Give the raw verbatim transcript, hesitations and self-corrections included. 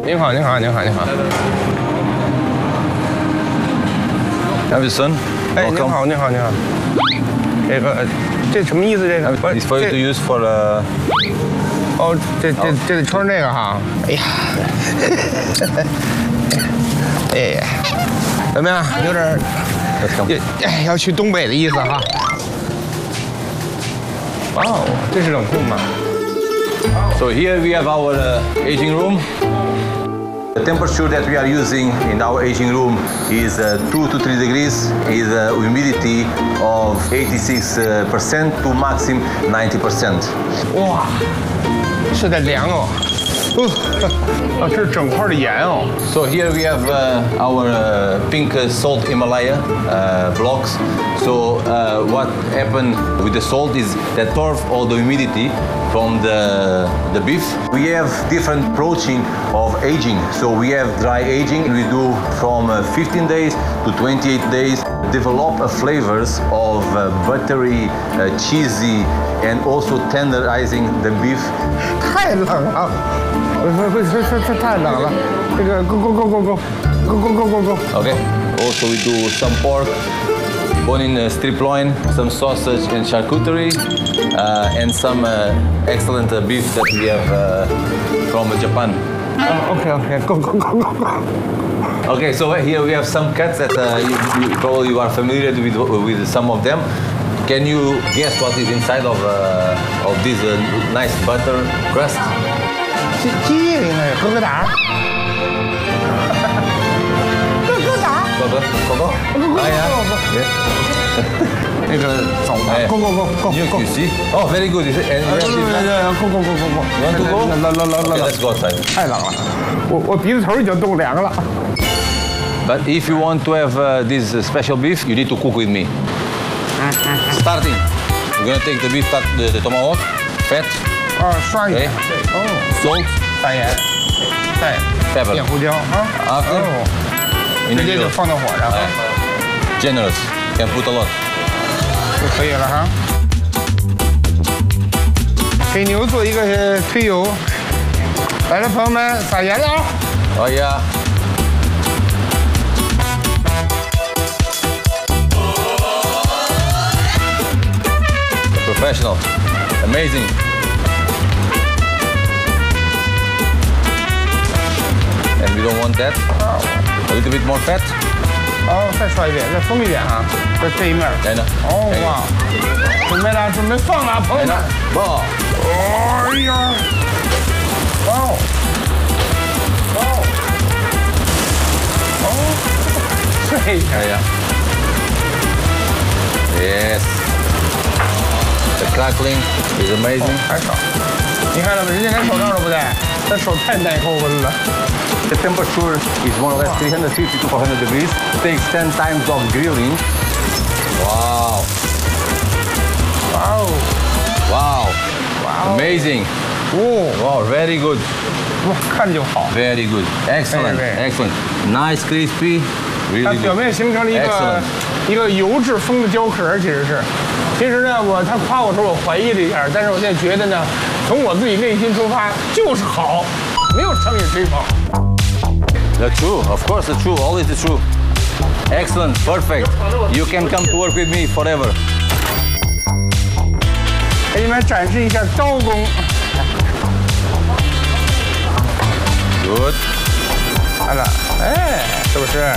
您好，您好，您好，您好。 Davison， 哎，您好，您好，您好。这个，这什么意思？这个 It's for you to use for the。 哦，这这这得穿这个哈。哎呀，哎呀，怎么样？有点，哎，要去东北的意思哈。哇哦，这是冷库吗 ？So here we have our uh, aging room. The temperature that we are using in our aging room is uh, two to three degrees, is a humidity of eighty-six percent to maximum ninety percent. 哇，是得凉哦。哦，这是整块的盐哦。 So here we have uh, our uh, pink salt Himalaya uh, blocks. So uh, what happened with the salt is that turf all the humidity from the, the beef. We have different approaching of aging. So we have dry aging. We do from uh, fifteen days to twenty-eight days. Develop uh, flavors of uh, buttery, uh, cheesy, and also tenderizing the beef. 太冷了，会会会会太冷了。这个 go go go go go go go go go go. Okay. Also we do some pork. Bone-in uh, strip loin, some sausage and charcuterie, uh, and some uh, excellent uh, beef that we have uh, from Japan. Oh, okay, okay, go, go, go, go, go. Okay, so here we have some cuts that uh, you, you probably you are familiar with, with some of them. Can you guess what is inside of uh, of this uh, nice butter crust? 鸡鸡应该是疙疙瘩。 哥哥，哥哥，哎呀， 那个走吧 ，go go go go go。You see? Oh, very good. And go go go go go. You want to go? 来来来来来 Let's go outside. 太冷了，我我鼻子头已经冻凉了。 But if you want to have uh, this special beef, you need to cook with me. Starting, we're gonna take the beef, start the, the tomahawk, fat. 啊，刷一下。哦。 Salt. 大盐。再。 Pepper. 点胡椒啊。 After. 直接就放到火上。 Generous, can put a lot. 就可以了哈。给牛做一个推油。来了，朋友们，撒盐了啊！ 哦呀。Professional, amazing. And we don't want that. A little bit more fat. 哦，再刷一遍，再封一遍啊！这这一面。 来呢？ 哦哇！准备了，准备放了，朋友们。 放。 哎呀！哇哦！哇哦！哦！这一下。 哎呀。Yes. The crackling is amazing. 还少。你看到没？人家连手套都不戴，这手太耐高温了。 The temperature is more or less three hundred fifty to four hundred degrees. Takes ten times of grilling. Wow. Wow. Wow. Wow. Amazing. Oh. Wow, very good. 哇，看就好。 Very good. Excellent. Excellent. Nice, crispy. Really 它 good. 表面形成了一个一个油质风的焦壳，其实是。其实呢，我他夸我时候我怀疑了一下，但是我现在觉得呢，从我自己内心出发就是好，没有商业吹捧。 The true, of course, the true, always the true. Excellent, perfect. You can come to work with me forever. 给你们展示一下刀工。 Good. 好了，哎，是不是？